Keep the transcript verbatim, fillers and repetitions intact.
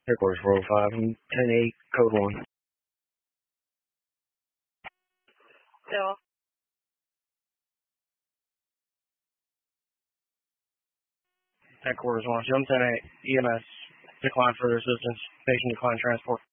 Headquarters four oh five, I'm ten eight, code one. Yeah. Headquarters one, I'm ten eight, E M S, decline further assistance, patient decline transport.